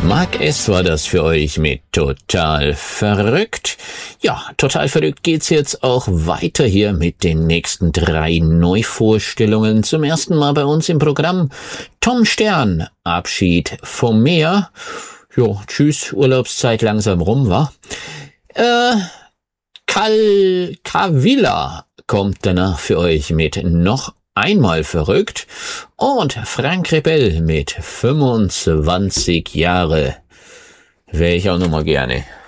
Mark S. war das für euch mit Total Verrückt. Ja, Total Verrückt geht's jetzt auch weiter hier mit den nächsten 3 Neuvorstellungen. Zum ersten Mal bei uns im Programm Tom Stern, Abschied vom Meer. Jo, tschüss, Urlaubszeit langsam rum, wa? Kavila kommt danach für euch mit Noch einmal verrückt und Frank Rebell mit 25 Jahre. Wäre ich auch noch mal gerne.